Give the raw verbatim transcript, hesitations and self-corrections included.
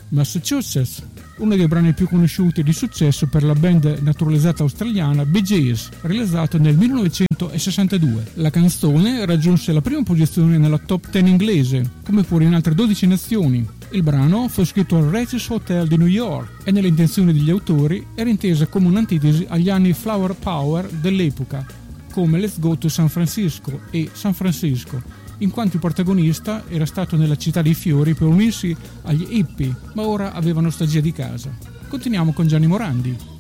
Massachusetts, uno dei brani più conosciuti e di successo per la band naturalizzata australiana Bee Gees, realizzato nel millenovecentosessantadue. La canzone raggiunse la prima posizione nella top dieci inglese, come pure in altre dodici nazioni. Il brano fu scritto al Regis Hotel di New York e nelle intenzioni degli autori era intesa come un'antitesi agli anni Flower Power dell'epoca, come Let's Go to San Francisco e San Francisco, in quanto il protagonista era stato nella città dei fiori per unirsi agli hippie, ma ora aveva nostalgia di casa. Continuiamo con Gianni Morandi.